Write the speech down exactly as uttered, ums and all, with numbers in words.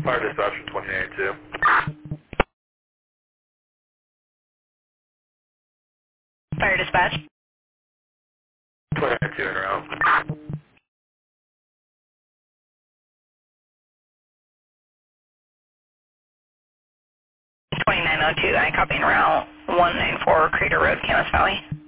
Fire dispatch from twenty-nine oh two. Fire dispatch. twenty-nine oh two in route. twenty-nine oh two, I copy en route one nine four Crater Road, Camas Valley.